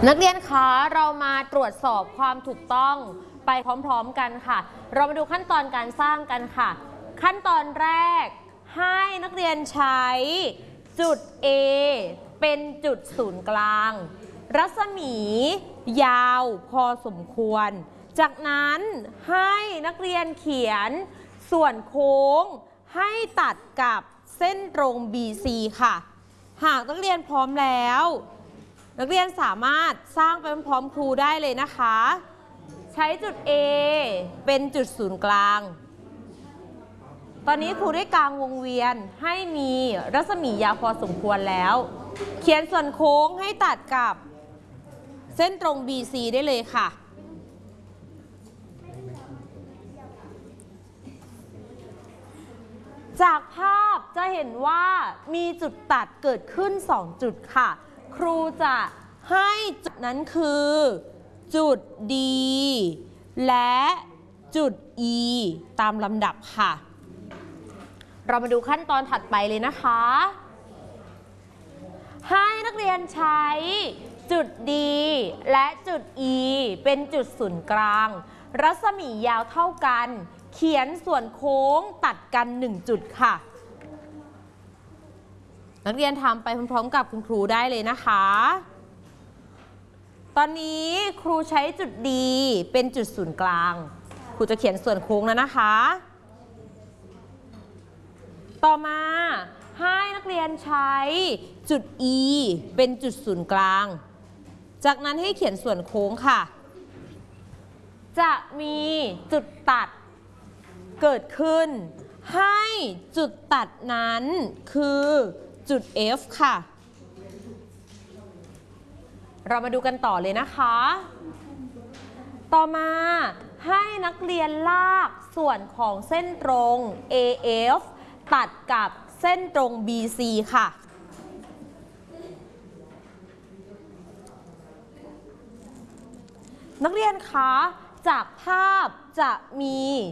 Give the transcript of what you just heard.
นักเรียนคะเรามาตรวจสอบความถูกต้องไปพร้อมๆกันค่ะเรามาดูขั้นตอนการสร้างกันค่ะขั้นตอนแรกให้นักเรียนใช้จุด A เป็นจุดศูนย์กลางรัศมียาวพอสมควรจากนั้นให้นักเรียนเขียนส่วนโค้งให้ตัดกับเส้นตรง BC ค่ะหากนักเรียนพร้อมแล้วนักเรียนสามารถสร้างไปพร้อมครูได้เลยนะคะใช้จุด A เป็นจุดศูนย์กลางตอนนี้ครูได้กางวงเวียนให้มีรัศมียาวพอสมควรแล้วเขียนส่วนโค้งให้ตัดกับเส้นตรง BC ได้เลยค่ะจากภาพจะเห็นว่ามีจุดตัดเกิดขึ้น2จุดค่ะครูจะให้จุดนั้นคือจุด D และจุด E ตามลำดับค่ะเรามาดูขั้นตอนถัดไปเลยนะคะให้นักเรียนใช้จุด D และจุด E เป็นจุดศูนย์กลางรัศมียาวเท่ากันเขียนส่วนโค้งตัดกัน1จุดค่ะนักเรียนทำไปพร้อมๆกับคุณครูได้เลยนะคะตอนนี้ครูใช้จุด D เป็นจุดศูนย์กลางครูจะเขียนส่วนโค้งแล้วนะคะต่อมาให้นักเรียนใช้จุด E เป็นจุดศูนย์กลางจากนั้นให้เขียนส่วนโค้งค่ะจะมีจุดตัดเกิดขึ้นให้จุดตัดนั้นคือจุด F ค่ะเรามาดูกันต่อเลยนะคะต่อมาให้นักเรียนลากส่วนของเส้นตรง AF ตัดกับเส้นตรง BC ค่ะนักเรียนคะจากภาพจะมี